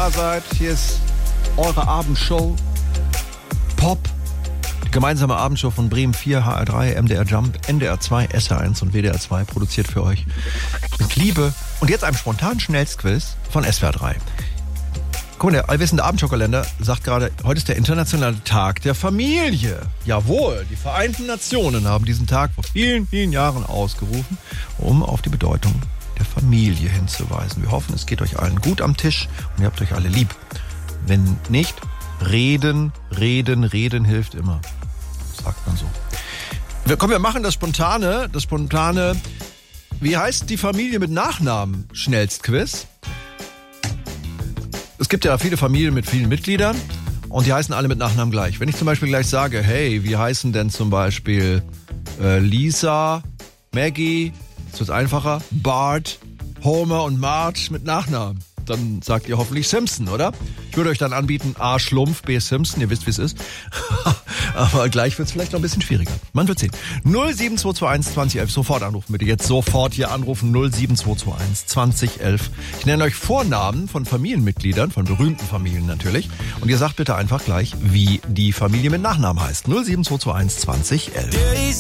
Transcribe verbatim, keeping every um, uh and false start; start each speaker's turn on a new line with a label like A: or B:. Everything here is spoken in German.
A: da seid. Hier ist eure Abendshow. Pop. Die gemeinsame Abendshow von Bremen vier, H R drei, M D R Jump, N D R zwei, S R eins und W D R zwei. Produziert für euch mit Liebe. Und jetzt einem spontanen Schnellstquiz von S W R drei. Guck mal, der allwissende Abendshowkalender sagt gerade, heute ist der internationale Tag der Familie. Jawohl, die Vereinten Nationen haben diesen Tag vor vielen, vielen Jahren ausgerufen, um auf die Bedeutung der Familie hinzuweisen. Wir hoffen, es geht euch allen gut am Tisch und ihr habt euch alle lieb. Wenn nicht, reden, reden, reden hilft immer. Sagt man so. Wir, komm, wir machen das Spontane, das Spontane, wie heißt die Familie mit Nachnamen? Schnellstquiz. Es gibt ja viele Familien mit vielen Mitgliedern und die heißen alle mit Nachnamen gleich. Wenn ich zum Beispiel gleich sage, hey, wie heißen denn zum Beispiel äh, Lisa, Maggie, ist das einfacher, Bart, Homer und Marge mit Nachnamen, dann sagt ihr hoffentlich Simpson, oder? Ich würde euch dann anbieten A. Schlumpf, B. Simpson, ihr wisst, wie es ist. Aber gleich wird es vielleicht noch ein bisschen schwieriger. Man wird sehen. null sieben zwei zwei eins zwanzig elf, sofort anrufen bitte. Jetzt sofort hier anrufen, null sieben zwei zwei eins zwanzig elf. Ich nenne euch Vornamen von Familienmitgliedern, von berühmten Familien natürlich. Und ihr sagt bitte einfach gleich, wie die Familie mit Nachnamen heißt. null sieben zwei zwei eins zwanzig elf.